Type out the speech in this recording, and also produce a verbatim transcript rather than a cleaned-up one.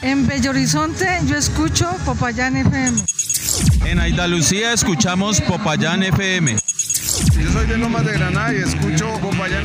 En Bello Horizonte yo escucho Popayán F M. En Andalucía escuchamos Popayán F M. Yo soy de Lomas de Granada y escucho Popayán